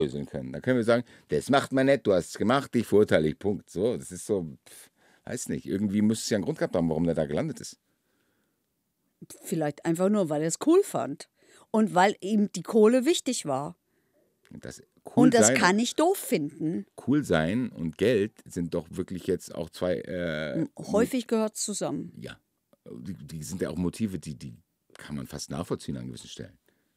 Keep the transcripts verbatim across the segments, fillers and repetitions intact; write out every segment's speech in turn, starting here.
lösen können. Dann können wir sagen, das macht man nicht, du hast es gemacht, ich verurteile dich, Punkt. So, das ist so, pff, weiß nicht, irgendwie muss es ja einen Grund gehabt haben, warum der da gelandet ist. Vielleicht einfach nur, weil er es cool fand. Und weil ihm die Kohle wichtig war. Und das cool Und das sein, kann ich doof finden. cool sein und Geld sind doch wirklich jetzt auch zwei, äh, Häufig gehört es zusammen. ja, die, die sind ja auch Motive, die, die kann man fast nachvollziehen an gewissen Stellen.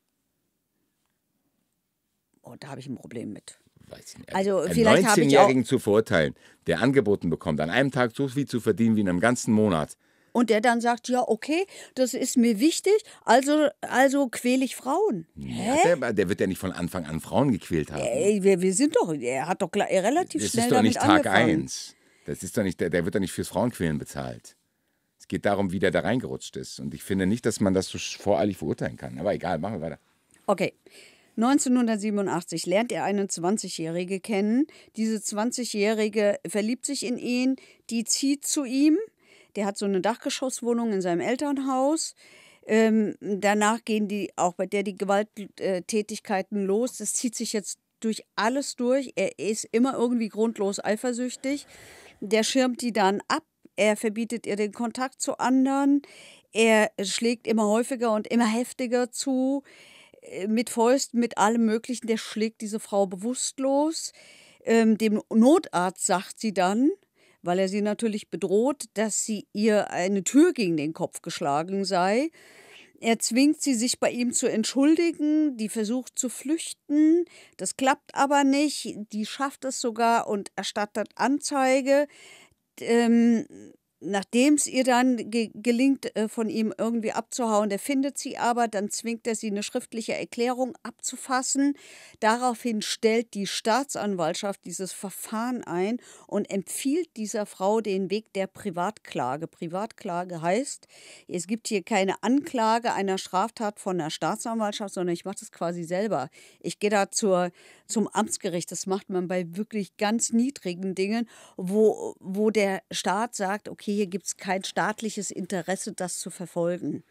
Oh, da habe ich ein Problem mit. Weiß ich nicht. Also Einen vielleicht habe ich auch... neunzehnjährigen zu verurteilen, der angeboten bekommt, an einem Tag so viel zu verdienen wie in einem ganzen Monat. Und der dann sagt, ja, okay, das ist mir wichtig, also, also quäle ich Frauen. Ja, der, der wird ja nicht von Anfang an Frauen gequält haben. Ey, wir, wir sind doch, er hat doch gleich- relativ Das schnell ist doch damit nicht Tag angefangen. eins. Das ist doch nicht, der, der wird doch nicht fürs Frauenquälen bezahlt. Es geht darum, wie der da reingerutscht ist. Und ich finde nicht, dass man das so voreilig verurteilen kann. Aber egal, machen wir weiter. Okay. neunzehnhundertsiebenundachtzig lernt er eine zwanzigjährige kennen. Diese zwanzigjährige verliebt sich in ihn, die zieht zu ihm. Der hat so eine Dachgeschosswohnung in seinem Elternhaus. Ähm, danach gehen die auch bei der die Gewalttätigkeiten los. Das zieht sich jetzt durch alles durch. Er ist immer irgendwie grundlos eifersüchtig. Der schirmt die dann ab. Er verbietet ihr den Kontakt zu anderen. Er schlägt immer häufiger und immer heftiger zu. Mit Fäusten, mit allem Möglichen. Der schlägt diese Frau bewusstlos. Ähm, dem Notarzt sagt sie dann, weil er sie natürlich bedroht, dass sie ihr eine Tür gegen den Kopf geschlagen sei. Er zwingt sie, sich bei ihm zu entschuldigen. Die versucht zu flüchten. Das klappt aber nicht. Die schafft es sogar und erstattet Anzeige. Ähm, Nachdem es ihr dann ge gelingt, äh, von ihm irgendwie abzuhauen, der findet sie aber, dann zwingt er sie, eine schriftliche Erklärung abzufassen. Daraufhin stellt die Staatsanwaltschaft dieses Verfahren ein und empfiehlt dieser Frau den Weg der Privatklage. Privatklage heißt, es gibt hier keine Anklage einer Straftat von der Staatsanwaltschaft, sondern ich mache das quasi selber. Ich gehe da zur, zum Amtsgericht. Das macht man bei wirklich ganz niedrigen Dingen, wo, wo der Staat sagt, okay, hier gibt es kein staatliches Interesse, das zu verfolgen.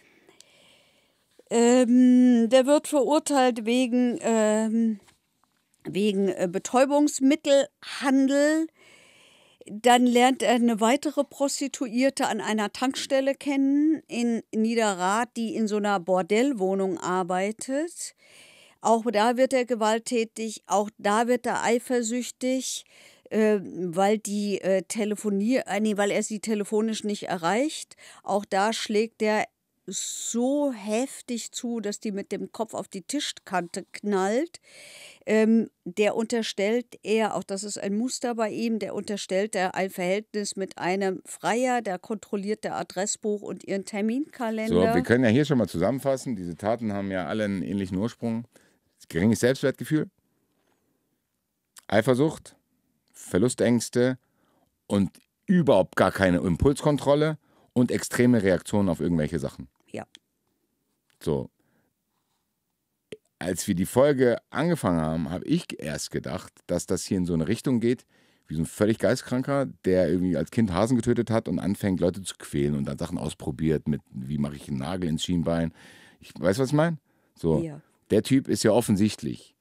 Ähm, der wird verurteilt wegen, ähm, wegen äh, Betäubungsmittelhandel. Dann lernt er eine weitere Prostituierte an einer Tankstelle kennen in Niederrad, die in so einer Bordellwohnung arbeitet. Auch da wird er gewalttätig, auch da wird er eifersüchtig, äh, weil die äh, telefonier, äh, nee, weil er sie telefonisch nicht erreicht. Auch da schlägt er so heftig zu, dass die mit dem Kopf auf die Tischkante knallt. Ähm, der unterstellt er, auch das ist ein Muster bei ihm, der unterstellt er ein Verhältnis mit einem Freier, der kontrolliert der Adressbuch und ihren So, Terminkalender. wir können ja hier schon mal zusammenfassen. Diese Taten haben ja alle einen ähnlichen Ursprung. Geringes Selbstwertgefühl, Eifersucht, Verlustängste und überhaupt gar keine Impulskontrolle und extreme Reaktionen auf irgendwelche Sachen. Ja. So. Als wir die Folge angefangen haben, habe ich erst gedacht, dass das hier in so eine Richtung geht, wie so ein völlig Geistkranker, der irgendwie als Kind Hasen getötet hat und anfängt, Leute zu quälen und dann Sachen ausprobiert mit, wie mache ich einen Nagel ins Schienbein. Ich weiß, was ich meine? So. Ja. Der Typ ist ja offensichtlich.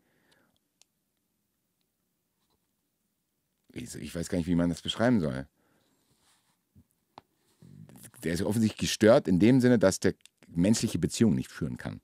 Ich, ich weiß gar nicht, wie man das beschreiben soll. Der ist ja offensichtlich gestört in dem Sinne, dass der menschliche Beziehungen nicht führen kann.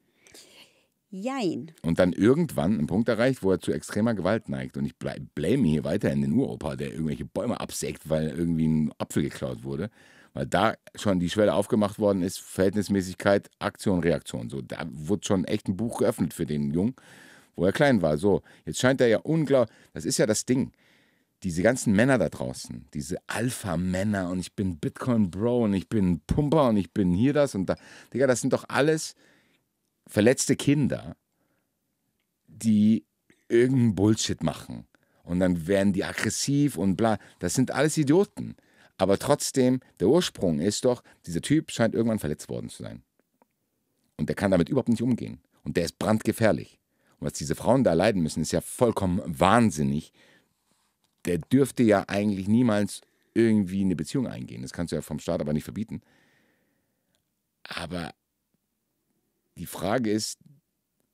Jein. Und dann irgendwann einen Punkt erreicht, wo er zu extremer Gewalt neigt. Und ich blame hier weiterhin den Uropa, der irgendwelche Bäume absägt, weil irgendwie ein Apfel geklaut wurde. Weil da schon die Schwelle aufgemacht worden ist, Verhältnismäßigkeit, Aktion, Reaktion. So, da wurde schon echt ein Buch geöffnet für den Jungen, wo er klein war. So, jetzt scheint er ja unglaublich, das ist ja das Ding. Diese ganzen Männer da draußen, diese Alpha-Männer und ich bin Bitcoin-Bro und ich bin Pumper und ich bin hier das und da. Digga, das sind doch alles verletzte Kinder, die irgendeinen Bullshit machen. Und dann werden die aggressiv und bla. Das sind alles Idioten. Aber trotzdem, der Ursprung ist doch, dieser Typ scheint irgendwann verletzt worden zu sein. Und der kann damit überhaupt nicht umgehen. Und der ist brandgefährlich. Und was diese Frauen da leiden müssen, ist ja vollkommen wahnsinnig. Der dürfte ja eigentlich niemals irgendwie eine Beziehung eingehen. Das kannst du ja vom Staat aber nicht verbieten. Aber die Frage ist,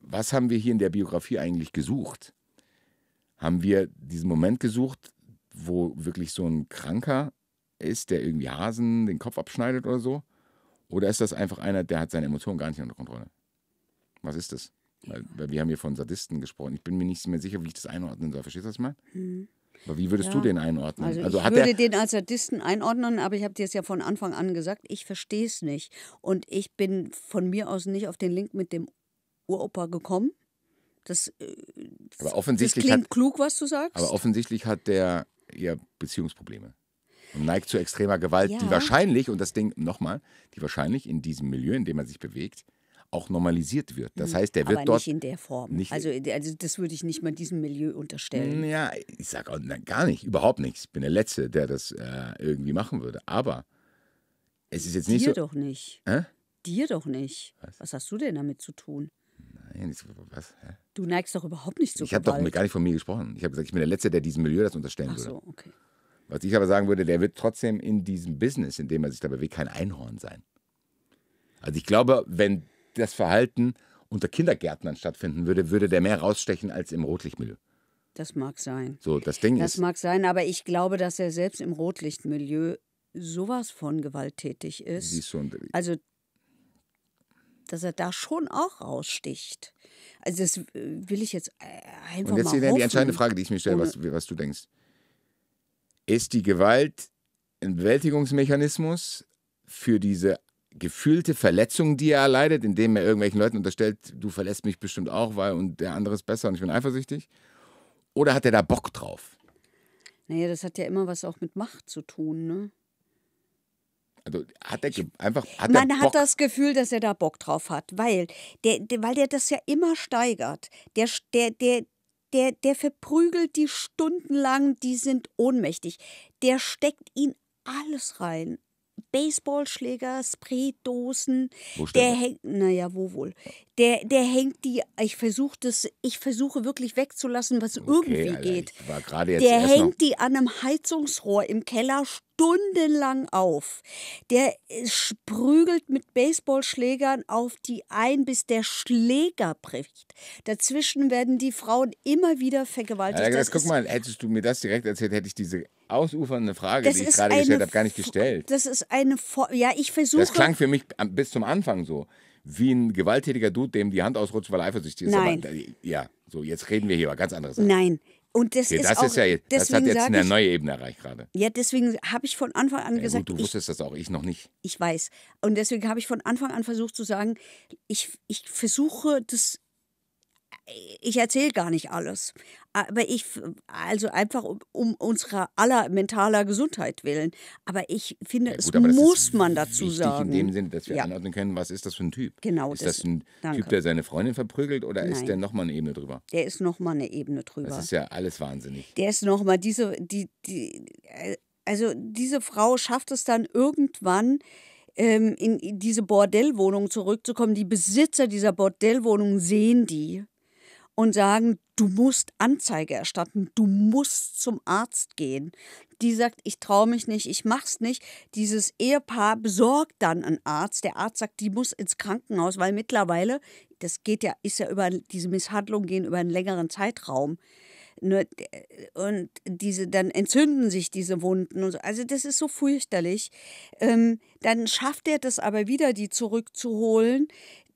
was haben wir hier in der Biografie eigentlich gesucht? Haben wir diesen Moment gesucht, wo wirklich so ein Kranker ist, der irgendwie Hasen den Kopf abschneidet oder so? Oder ist das einfach einer, der hat seine Emotionen gar nicht unter Kontrolle? Was ist das? Weil, weil wir haben hier von Sadisten gesprochen. Ich bin mir nicht mehr sicher, wie ich das einordnen soll. Verstehst du, was ich meine? Hm. Aber wie würdest Ja. du den einordnen? Also, Also ich hat würde er, den als Sadisten einordnen, aber ich habe dir es ja von Anfang an gesagt, ich verstehe es nicht. Und ich bin von mir aus nicht auf den Link mit dem Uropa gekommen. Das, äh, aber das offensichtlich klingt hat, klug, was du sagst. aber offensichtlich hat der eher Beziehungsprobleme und neigt zu extremer Gewalt, die Ja. wahrscheinlich, und das Ding nochmal, die wahrscheinlich in diesem Milieu, in dem er sich bewegt, auch normalisiert wird. Das heißt, der wird aber dort nicht in der Form. nicht- also, also das würde ich nicht mal diesem Milieu unterstellen. Ja, ich sage auch na, gar nicht, überhaupt nichts. Ich bin der Letzte, der das äh, irgendwie machen würde. Aber es ist jetzt nicht Dir so. doch nicht. Hä? Dir doch nicht. Was? Was hast du denn damit zu tun? Nein, das, was? Hä? Du neigst doch überhaupt nicht zu Ich habe doch Gewalt. gar nicht von mir gesprochen. Ich habe gesagt, ich bin der Letzte, der diesem Milieu das unterstellen Ach würde. so, okay. Was ich aber sagen würde, der wird trotzdem in diesem Business, in dem er sich da bewegt, kein Einhorn sein. Also ich glaube, wenn das Verhalten unter Kindergärtnern stattfinden würde, würde der mehr rausstechen als im Rotlichtmilieu. Das mag sein. So, das Ding Das ist, mag sein, aber ich glaube, dass er selbst im Rotlichtmilieu sowas von gewalttätig ist. siehst du, und Also, dass er da schon auch raussticht. Also, das äh, will ich jetzt äh, einfach Und jetzt mal die, die hoffen. entscheidende Frage, die ich mir stelle, was, was du denkst. Ist die Gewalt ein Bewältigungsmechanismus für diese gefühlte Verletzung, die er erleidet, indem er irgendwelchen Leuten unterstellt, du verlässt mich bestimmt auch, weil und der andere ist besser und ich bin eifersüchtig? Oder hat er da Bock drauf? Naja, das hat ja immer was auch mit Macht zu tun, ne? Also hat er ge- einfach hat Man er hat Bock? das Gefühl, dass er da Bock drauf hat, weil der, der, weil der das ja immer steigert. Der, der, der, der, der verprügelt die stundenlang, die sind ohnmächtig. Der steckt ihn alles rein. Baseballschläger, Spraydosen. Wo steckt Der er? hängt, naja, wo wohl? Der, der hängt die, ich versuche das, ich versuche wirklich wegzulassen, was irgendwie Alter, geht. Ich war gerade jetzt Der erst noch, hängt die an einem Heizungsrohr im Keller stundenlang auf. Der äh, sprügelt mit Baseballschlägern auf die ein, bis der Schläger bricht. Dazwischen werden die Frauen immer wieder vergewaltigt. Alter, Das das, guck ist- mal, hättest du mir das direkt erzählt, hätte ich diese ausufernde Frage, das die ich ist gerade eine gestellt habe, gar nicht F- gestellt. Das ist eine, Fo- ja, ich versuche. Das klang für mich am- bis zum Anfang so, wie ein gewalttätiger Dude, dem die Hand ausrutscht, weil er eifersüchtig ist. Nein. Aber, äh, ja, so, jetzt reden wir hier über ganz andere Sachen. Nein. Und das Okay, ist das auch, ist ja jetzt, das hat deswegen jetzt sag eine ich, neue Ebene erreicht gerade. ja, deswegen habe ich von Anfang an Ja, gesagt, gut, du ich, wusstest das auch, ich noch nicht. ich weiß. Und deswegen habe ich von Anfang an versucht zu sagen, ich, ich versuche das, ich erzähle gar nicht alles. Aber ich, also einfach um, um unserer aller mentaler Gesundheit willen. Aber ich finde, Ja, es gut, aber das muss ist man dazu wichtig sagen. in dem Sinne, dass wir Ja. einordnen können, was ist das für ein Typ? Genau, Ist das- das ein danke. Typ, der seine Freundin verprügelt oder ist Nein. der nochmal eine Ebene drüber? Der ist noch mal eine Ebene drüber. Das ist ja alles wahnsinnig. Der ist noch mal diese, die, die, äh, also diese Frau schafft es dann irgendwann, ähm, in in diese Bordellwohnung zurückzukommen. Die Besitzer dieser Bordellwohnung sehen die und sagen, du musst Anzeige erstatten, du musst zum Arzt gehen. Die sagt, ich traue mich nicht, ich mach's nicht. Dieses Ehepaar besorgt dann einen Arzt. Der Arzt sagt, die muss ins Krankenhaus, weil mittlerweile, das geht ja, ist ja über, diese Misshandlungen gehen über einen längeren Zeitraum. Nur, äh, und diese, dann entzünden sich diese Wunden und so. Also das ist so fürchterlich. Ähm, dann schafft er das aber wieder, die zurückzuholen,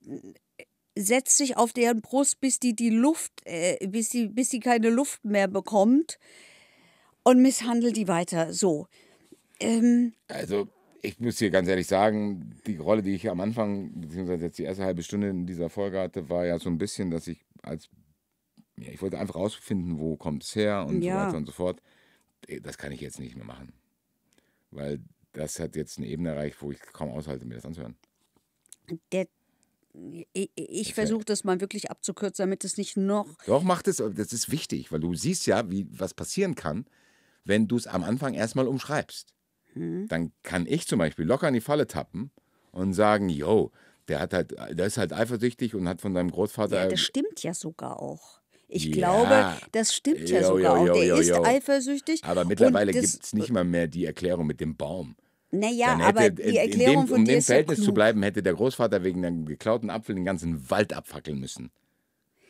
setzt sich auf deren Brust, bis die die Luft, äh, bis die, bis die keine Luft mehr bekommt und misshandelt die weiter. So. Ähm, Also, ich muss hier ganz ehrlich sagen, die Rolle, die ich am Anfang, beziehungsweise jetzt die erste halbe Stunde in dieser Folge hatte, war ja so ein bisschen, dass ich als, ja, ich wollte einfach rausfinden, wo kommt es her und Ja. so weiter und so fort. Das kann ich jetzt nicht mehr machen. Weil das hat jetzt eine Ebene erreicht, wo ich kaum aushalte, mir das anzuhören. der, ich ich versuche das mal wirklich abzukürzen, damit es nicht noch. Doch, mach das, das ist wichtig, weil du siehst ja, wie was passieren kann, wenn du es am Anfang erstmal umschreibst. Hm. Dann kann ich zum Beispiel locker in die Falle tappen und sagen, yo, der hat halt, der ist halt eifersüchtig und hat von seinem Großvater. Ja, das stimmt ja sogar auch. Ich Ja. glaube, das stimmt ja Jo, sogar jo, jo, auch. Der jo, ist jo. eifersüchtig. aber mittlerweile und das- gibt es nicht mal mehr die Erklärung mit dem Baum. Naja, Dann aber hätte, die in Erklärung dem, von um dir dem ist ja Verhältnis zu klug. bleiben, hätte der Großvater wegen einem geklauten Apfel den ganzen Wald abfackeln müssen.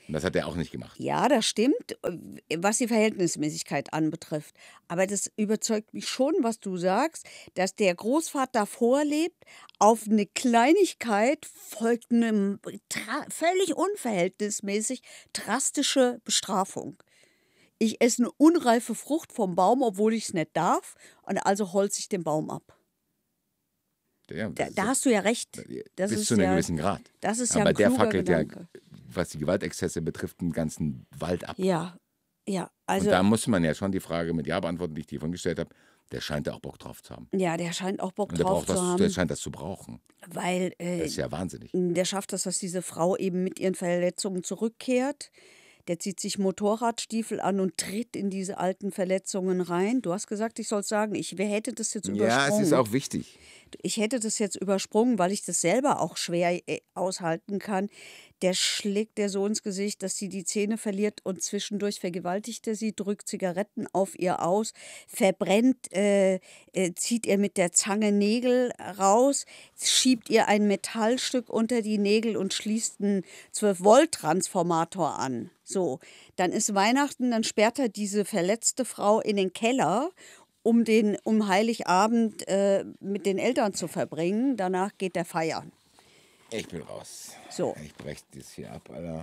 Und das hat er auch nicht gemacht. Ja, das stimmt, äh, was die Verhältnismäßigkeit anbetrifft. Aber das überzeugt mich schon, was du sagst, dass der Großvater vorlebt, auf eine Kleinigkeit folgt eine tra- völlig unverhältnismäßig drastische Bestrafung. Ich esse eine unreife Frucht vom Baum, obwohl ich es nicht darf, und also holze ich den Baum ab. Ja, Da, das ist da ja, hast du ja recht. Das bis ist zu einem ja, gewissen Grad. das ist ja Aber ein der kluger fackelt ja, Gedanke. was die Gewaltexzesse betrifft, den ganzen Wald ab. Ja, ja, Und also da muss man ja schon die Frage mit Ja beantworten, die ich dir vorhin gestellt habe. Der scheint da auch Bock drauf zu haben. ja, der scheint auch Bock Und der drauf braucht zu das, der haben, scheint das zu brauchen. weil Das äh, ist ja wahnsinnig. der schafft es, dass diese Frau eben mit ihren Verletzungen zurückkehrt. Der zieht sich Motorradstiefel an und tritt in diese alten Verletzungen rein. Du hast gesagt, ich soll es sagen. Ich wer hätte das jetzt Ja, es ist übersprungen. auch wichtig. Ich hätte das jetzt übersprungen, weil ich das selber auch schwer äh, aushalten kann. Der schlägt der so ins Gesicht, dass sie die Zähne verliert und zwischendurch vergewaltigt er sie, drückt Zigaretten auf ihr aus, verbrennt, äh, äh, zieht ihr mit der Zange Nägel raus, schiebt ihr ein Metallstück unter die Nägel und schließt einen zwölf Volt Transformator an. So, dann ist Weihnachten, dann sperrt er diese verletzte Frau in den Keller, um, den, um Heiligabend äh, mit den Eltern zu verbringen. Danach geht er feiern. Ich bin raus. So. Ich breche das hier ab, Alter.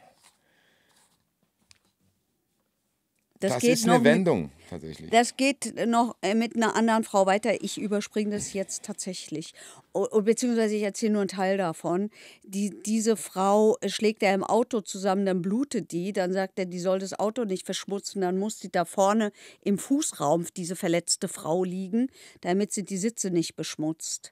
Das, Das, geht ist noch eine mit, Wendung, tatsächlich. das geht noch äh, mit einer anderen Frau weiter. Ich überspringe das jetzt tatsächlich. O, o- beziehungsweise ich erzähle nur einen Teil davon. Die, diese Frau äh, schlägt er im Auto zusammen, dann blutet die. Dann sagt er, die soll das Auto nicht verschmutzen. Dann muss die da vorne im Fußraum, diese verletzte Frau, liegen, damit sie die Sitze nicht beschmutzt.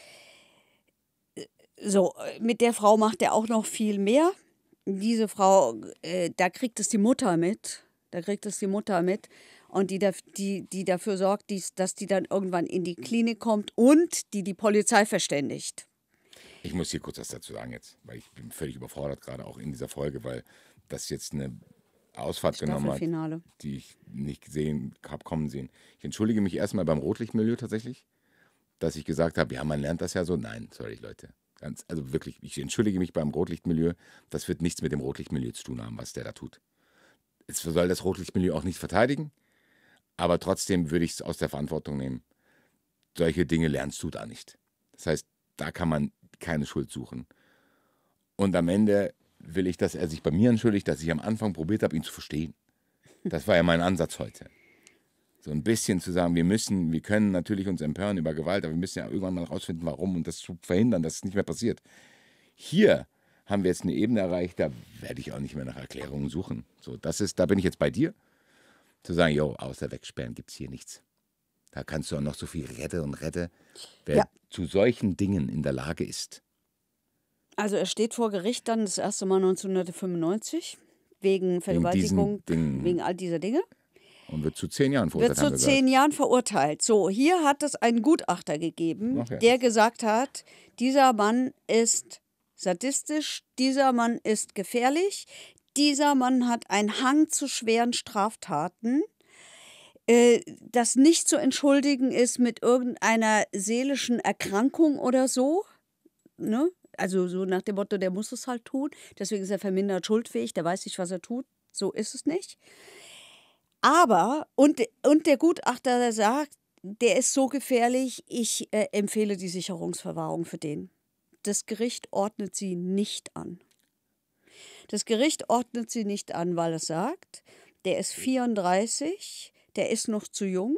So, äh, mit der Frau macht er auch noch viel mehr. Diese Frau, äh, da kriegt es die Mutter mit. Da kriegt es die Mutter mit. Und die, daf- die, die dafür sorgt, dies, dass die dann irgendwann in die Klinik kommt und die die Polizei verständigt. Ich muss hier kurz was dazu sagen jetzt, weil ich bin völlig überfordert gerade auch in dieser Folge, weil das jetzt eine Ausfahrt genommen hat, Staffelfinale. die ich nicht gesehen habe kommen sehen. Ich entschuldige mich erstmal beim Rotlichtmilieu tatsächlich, dass ich gesagt habe, ja, man lernt das ja so. Nein, sorry Leute. Ganz, also wirklich, ich entschuldige mich beim Rotlichtmilieu. Das wird nichts mit dem Rotlichtmilieu zu tun haben, was der da tut. Es soll das Rotlichtmilieu auch nicht verteidigen, aber trotzdem würde ich es aus der Verantwortung nehmen. Solche Dinge lernst du da nicht. Das heißt, da kann man keine Schuld suchen. Und am Ende will ich, dass er sich bei mir entschuldigt, dass ich am Anfang probiert habe, ihn zu verstehen. Das war ja mein Ansatz heute. So ein bisschen zu sagen, wir müssen, wir können natürlich uns empören über Gewalt, aber wir müssen ja irgendwann mal rausfinden, warum und das zu verhindern, dass es nicht mehr passiert. Hier haben wir jetzt eine Ebene erreicht, da werde ich auch nicht mehr nach Erklärungen suchen. So, das ist, da bin ich jetzt bei dir, zu sagen, jo, außer wegsperren gibt es hier nichts. Da kannst du auch noch so viel Rette und Rette. Wer Ja. zu solchen Dingen in der Lage ist, Also er steht vor Gericht dann das erste Mal neunzehnhundertfünfundneunzig wegen Vergewaltigung, diesen wegen, Dingen. all dieser Dinge. und wird zu zehn Jahren Wird verurteilt, haben zu wir zehn gesagt. Jahren verurteilt. So, hier hat es einen Gutachter gegeben, Ach ja. der gesagt hat, dieser Mann ist sadistisch, dieser Mann ist gefährlich, dieser Mann hat einen Hang zu schweren Straftaten, äh, das nicht zu entschuldigen ist mit irgendeiner seelischen Erkrankung oder so. Ne? Also so nach dem Motto, der muss es halt tun, deswegen ist er vermindert schuldfähig, der weiß nicht, was er tut. So ist es nicht. Aber, und, und der Gutachter der sagt, der ist so gefährlich, ich äh, empfehle die Sicherungsverwahrung für den. Das Gericht ordnet sie nicht an. Das Gericht ordnet sie nicht an, weil es sagt, der ist vierunddreißig, der ist noch zu jung.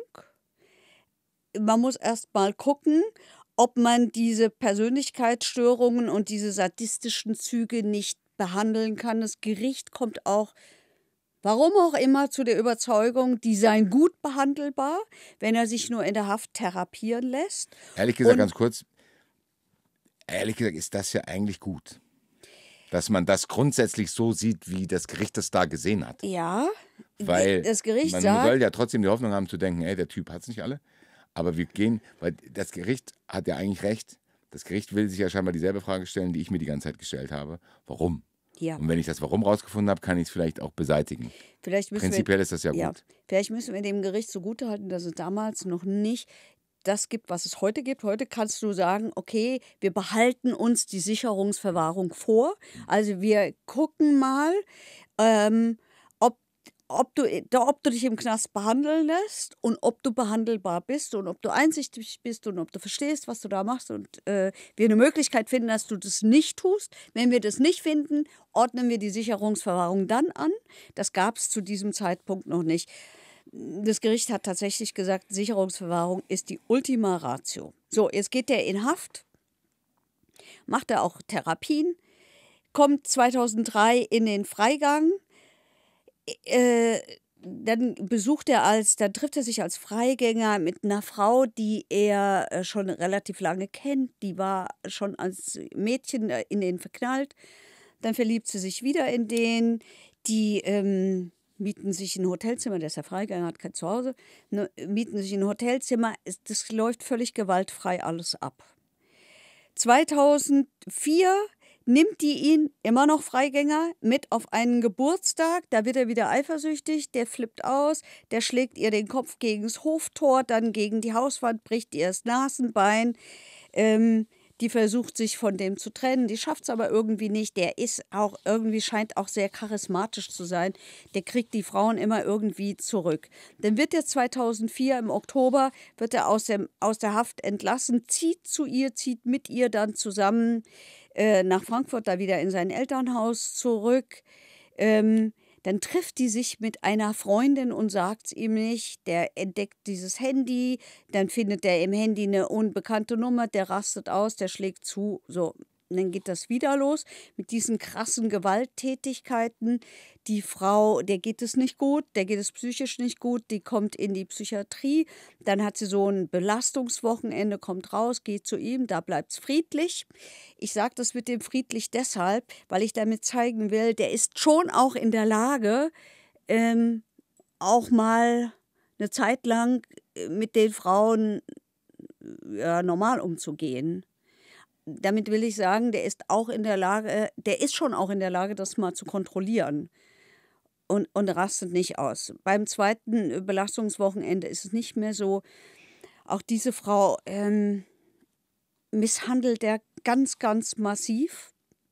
Man muss erst mal gucken, ob man diese Persönlichkeitsstörungen und diese sadistischen Züge nicht behandeln kann. Das Gericht kommt auch, warum auch immer, zu der Überzeugung, die seien gut behandelbar, wenn er sich nur in der Haft therapieren lässt. Ehrlich gesagt, Und- ganz kurz, ehrlich gesagt ist das ja eigentlich gut. Dass man das grundsätzlich so sieht, wie das Gericht das da gesehen hat. Ja, Weil das Gericht man sagt, soll ja trotzdem die Hoffnung haben zu denken, ey, der Typ hat es nicht alle. Aber wir gehen, weil das Gericht hat ja eigentlich recht. Das Gericht will sich ja scheinbar dieselbe Frage stellen, die ich mir die ganze Zeit gestellt habe. Warum? ja, Und wenn ich das Warum rausgefunden habe, kann ich es vielleicht auch beseitigen. vielleicht müssen wir Prinzipiell ist das ja gut. Ja, vielleicht müssen wir dem Gericht zugutehalten, dass es damals noch nicht das gibt, was es heute gibt. Heute kannst du sagen, okay, wir behalten uns die Sicherungsverwahrung vor. Also wir gucken mal, ähm, ob, ob, du, ob du dich im Knast behandeln lässt und ob du behandelbar bist und ob du einsichtig bist und ob du verstehst, was du da machst und äh, wir eine Möglichkeit finden, dass du das nicht tust. Wenn wir das nicht finden, ordnen wir die Sicherungsverwahrung dann an. Das gab es zu diesem Zeitpunkt noch nicht. Das Gericht hat tatsächlich gesagt, Sicherungsverwahrung ist die Ultima Ratio. So, jetzt geht der in Haft, macht er auch Therapien, kommt zweitausenddrei in den Freigang, äh, dann besucht er als, dann trifft er sich als Freigänger mit einer Frau, die er äh, schon relativ lange kennt, die war schon als Mädchen äh, in den verknallt, dann verliebt sie sich wieder in den, die ähm, mieten sich ein Hotelzimmer, der ist ja Freigänger, hat kein Zuhause, ne, mieten sich ein Hotelzimmer, das läuft völlig gewaltfrei alles ab. zweitausendvier nimmt die ihn, immer noch Freigänger, mit auf einen Geburtstag, da wird er wieder eifersüchtig, der flippt aus, der schlägt ihr den Kopf gegen das Hoftor, dann gegen die Hauswand, bricht ihr das Nasenbein, ähm, die versucht sich von dem zu trennen, die schafft es aber irgendwie nicht. Der ist auch irgendwie, scheint auch sehr charismatisch zu sein. Der kriegt die Frauen immer irgendwie zurück. Dann wird er zweitausendvier im Oktober, wird er aus, dem, aus der Haft entlassen, zieht zu ihr, zieht mit ihr dann zusammen äh, nach Frankfurt, da wieder in sein Elternhaus zurück. Ähm, Dann trifft die sich mit einer Freundin und sagt es ihm nicht. Der entdeckt dieses Handy, dann findet er im Handy eine unbekannte Nummer, der rastet aus, der schlägt zu. So, und dann geht das wieder los mit diesen krassen Gewalttätigkeiten. Die Frau, der geht es nicht gut, der geht es psychisch nicht gut, die kommt in die Psychiatrie. Dann hat sie so ein Belastungswochenende, kommt raus, geht zu ihm, da bleibt es friedlich. Ich sage das mit dem friedlich deshalb, weil ich damit zeigen will, der ist schon auch in der Lage, ähm, auch mal eine Zeit lang mit den Frauen ja, normal umzugehen. Damit will ich sagen, der ist auch in der Lage, der ist schon auch in der Lage, das mal zu kontrollieren und, und rastet nicht aus. Beim zweiten Belastungswochenende ist es nicht mehr so. Auch diese Frau ähm, misshandelt er ganz, ganz massiv.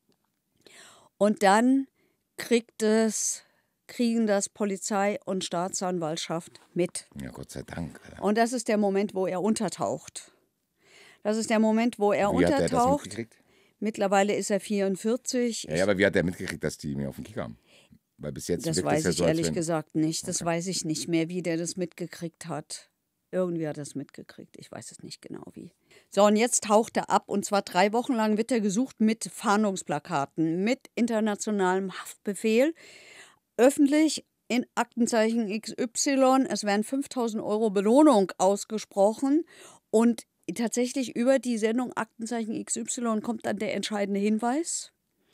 Und dann kriegt es, kriegen das Polizei und Staatsanwaltschaft mit. Ja, Gott sei Dank. Alter. Und das ist der Moment, wo er untertaucht. Das ist der Moment, wo er Wie hat er das untertaucht. mitgekriegt? Mittlerweile ist er vierundvierzig. Ja, ja, aber wie hat er mitgekriegt, dass die mir auf den Kicker haben? Weil bis jetzt Das wirkt weiß es ja ich so, als ehrlich wenn- gesagt nicht. Das Okay. weiß ich nicht mehr, wie der das mitgekriegt hat. Irgendwie hat er es mitgekriegt. Ich weiß es nicht genau wie. So, und jetzt taucht er ab. Und zwar drei Wochen lang wird er gesucht mit Fahndungsplakaten, mit internationalem Haftbefehl. Öffentlich in Aktenzeichen X Y. Es werden fünftausend Euro Belohnung ausgesprochen. Und tatsächlich über die Sendung Aktenzeichen X Y kommt dann der entscheidende Hinweis,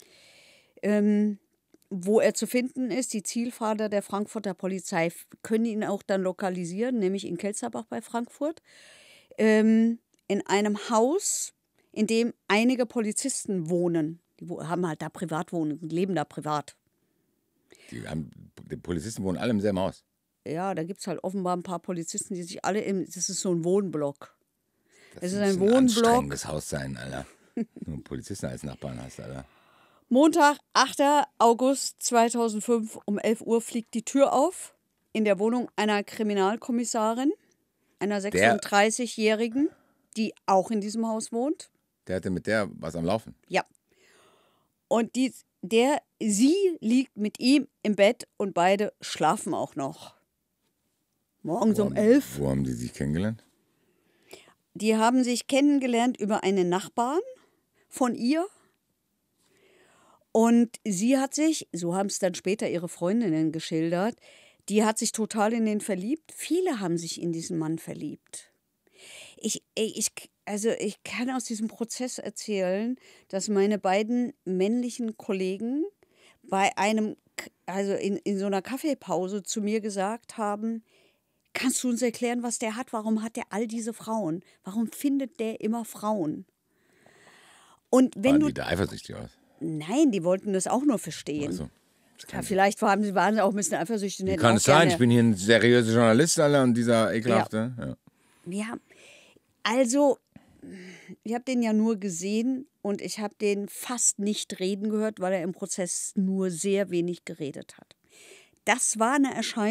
ähm, wo er zu finden ist. Die Zielfahnder der Frankfurter Polizei f- können ihn auch dann lokalisieren, nämlich in Kelzerbach bei Frankfurt, ähm, in einem Haus, in dem einige Polizisten wohnen. Die wo- haben halt da Privatwohnungen, leben da privat. Die, haben, die Polizisten wohnen alle im selben Haus. Ja, da gibt es halt offenbar ein paar Polizisten, die sich alle im, das ist so ein Wohnblock. Das Es ist muss ein ein Wohnblock. anstrengendes Haus sein, Alter. Nur Polizisten als Nachbarn hast, Alter. Montag, achter August zweitausendfünf um elf Uhr fliegt die Tür auf in der Wohnung einer Kriminalkommissarin, einer sechsunddreißigjährigen, die auch in diesem Haus wohnt. Der hatte mit der was am Laufen. Ja. Und die, der, sie liegt mit ihm im Bett und beide schlafen auch noch. Morgens Wo um haben- elf. Wo haben die sich kennengelernt? Die haben sich kennengelernt über einen Nachbarn von ihr. Und sie hat sich, so haben es dann später ihre Freundinnen geschildert, die hat sich total in den verliebt. Viele haben sich in diesen Mann verliebt. Ich, ich, also ich kann aus diesem Prozess erzählen, dass meine beiden männlichen Kollegen bei einem, also in, in so einer Kaffeepause zu mir gesagt haben, kannst du uns erklären, was der hat? Warum hat der all diese Frauen? Warum findet der immer Frauen? Und wenn Waren du, die da eifersüchtig aus? nein, die wollten das auch nur verstehen. Also, das Ja, kann, vielleicht waren sie, waren sie auch ein bisschen eifersüchtig. und wie hätten kann auch es sein? gerne- Ich bin hier ein seriöser Journalist, Alter, und dieser ekelhafte. Ja. Ja, Also, ich habe den ja nur gesehen und ich habe den fast nicht reden gehört, weil er im Prozess nur sehr wenig geredet hat. Das war eine Erscheinung.